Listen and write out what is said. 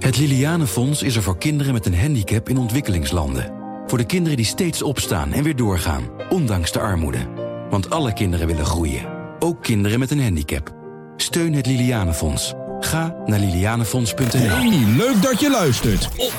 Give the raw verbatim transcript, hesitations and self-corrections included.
Het Lilianenfonds is er voor kinderen met een handicap in ontwikkelingslanden. Voor de kinderen die steeds opstaan en weer doorgaan, ondanks de armoede. Want alle kinderen willen groeien, ook kinderen met een handicap. Steun het Lilianenfonds. Ga naar lilianenfonds punt n l. Hey, leuk dat je luistert. Op